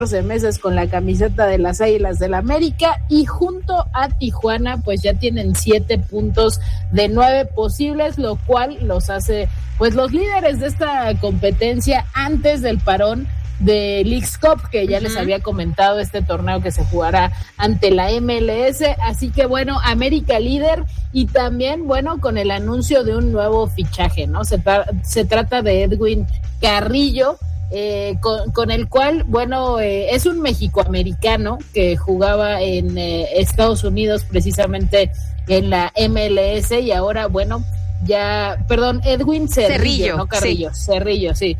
meses con la camiseta de las Águilas del América, y junto a Tijuana pues ya tienen 7 puntos de 9 posibles, lo cual los hace pues los líderes de esta competencia antes del parón de Leagues Cup, que ya les había comentado, este torneo que se jugará ante la MLS. Así que bueno, América líder, y también bueno, con el anuncio de un nuevo fichaje, ¿no? Se trata de Edwin Carrillo, con el cual, bueno, es un mexicoamericano que jugaba en Estados Unidos, precisamente en la MLS, y ahora, bueno, Edwin Cerrillo, no Carrillo, sí. Cerrillo, sí.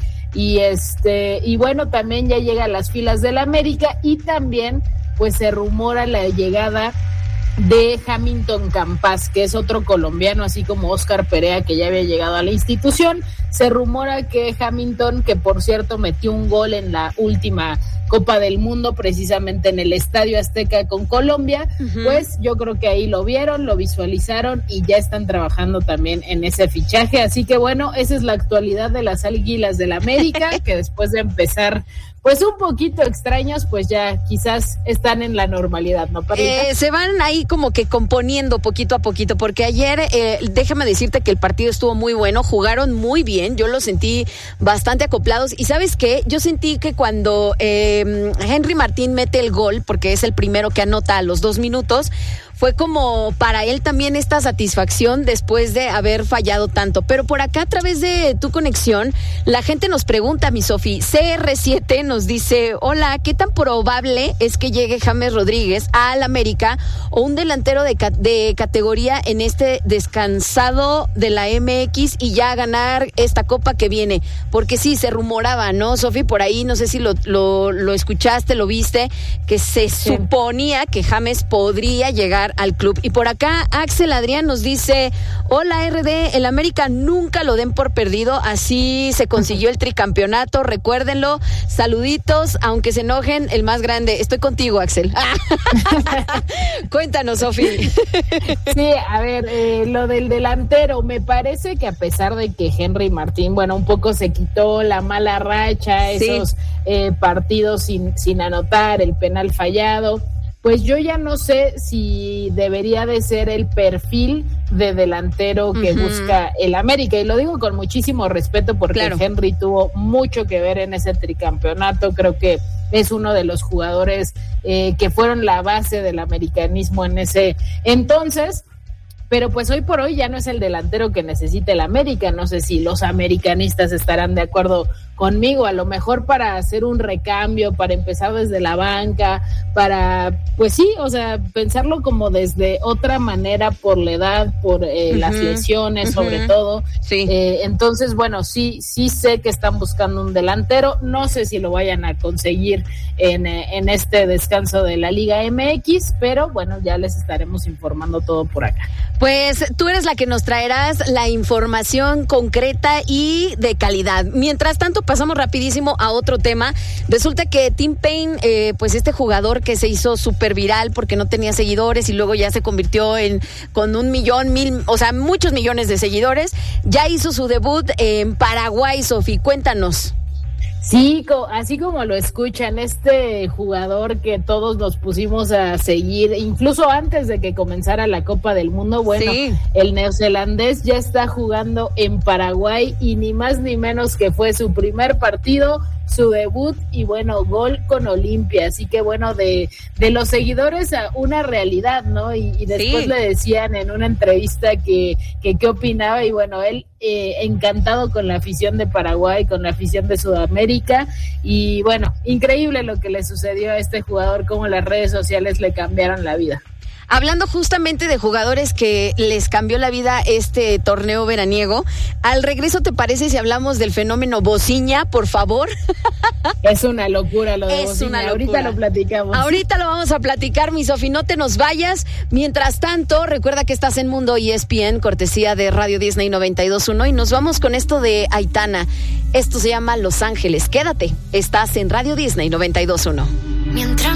Y bueno, también ya llega a las filas del América, y también pues se rumora la llegada de Hamilton Campas, que es otro colombiano, así como Oscar Perea, que ya había llegado a la institución. Se rumora que Hamilton, que por cierto metió un gol en la última Copa del Mundo, precisamente en el Estadio Azteca con Colombia, pues yo creo que ahí lo vieron, lo visualizaron y ya están trabajando también en ese fichaje. Así que bueno, esa es la actualidad de las Águilas del América, que después de empezar pues un poquito extraños, pues ya quizás están en la normalidad, ¿no, Parita? Se van ahí como que componiendo poquito a poquito, porque ayer, déjame decirte que el partido estuvo muy bueno, jugaron muy bien, yo los sentí bastante acoplados, y ¿sabes qué? Yo sentí que cuando Henry Martín mete el gol, porque es el primero que anota a los 2 minutos, fue como para él también esta satisfacción después de haber fallado tanto. Pero por acá, a través de tu conexión, la gente nos pregunta, mi Sofi, CR7 nos dice: hola, ¿qué tan probable es que llegue James Rodríguez al América o un delantero de categoría en este descansado de la MX y ya ganar esta copa que viene? Porque sí, se rumoraba, ¿no, Sofi? Por ahí, no sé si lo escuchaste, lo viste, que se suponía que James podría llegar al club. Y por acá Axel Adrián nos dice: hola RD, el América nunca lo den por perdido, así se consiguió el tricampeonato, recuérdenlo, saluditos, aunque se enojen, el más grande. Estoy contigo, Axel. Cuéntanos, Sofi. Sí, a ver, lo del delantero, me parece que a pesar de que Henry Martín, bueno, un poco se quitó la mala racha, esos partidos sin anotar, el penal fallado, pues yo ya no sé si debería de ser el perfil de delantero que busca el América, y lo digo con muchísimo respeto porque Henry tuvo mucho que ver en ese tricampeonato. Creo que es uno de los jugadores que fueron la base del americanismo en ese entonces, pero pues hoy por hoy ya no es el delantero que necesita el América. No sé si los americanistas estarán de acuerdo conmigo, a lo mejor para hacer un recambio, para empezar desde la banca, para, pues sí, o sea, pensarlo como desde otra manera por la edad, por las lesiones sobre todo. Sí. Entonces, bueno, sí sé que están buscando un delantero, no sé si lo vayan a conseguir en este descanso de la Liga MX, pero bueno, ya les estaremos informando todo por acá. Pues tú eres la que nos traerás la información concreta y de calidad. Mientras tanto, pasamos rapidísimo a otro tema. Resulta que Tim Payne, pues este jugador que se hizo súper viral porque no tenía seguidores y luego ya se convirtió con 1 millón, o sea, muchos millones de seguidores, ya hizo su debut en Paraguay, Sofi. Cuéntanos. Sí, así como lo escuchan, este jugador que todos nos pusimos a seguir, incluso antes de que comenzara la Copa del Mundo, bueno, el neozelandés ya está jugando en Paraguay, y ni más ni menos que fue su primer partido, su debut, y bueno, gol con Olimpia. Así que bueno, de los seguidores a una realidad, ¿no? Y después le decían en una entrevista que qué opinaba, y bueno, él encantado con la afición de Paraguay, con la afición de Sudamérica, y bueno, increíble lo que le sucedió a este jugador, cómo las redes sociales le cambiaron la vida. Hablando justamente de jugadores que les cambió la vida este torneo veraniego, al regreso, ¿te parece si hablamos del fenómeno Bociña, por favor? Es una locura lo de Bociña, ahorita lo platicamos. Ahorita lo vamos a platicar, mi Sofi, no te nos vayas. Mientras tanto, recuerda que estás en Mundo ESPN, cortesía de Radio Disney 92.1, y nos vamos con esto de Aitana. Esto se llama Los Ángeles. Quédate, estás en Radio Disney 92.1. Mientras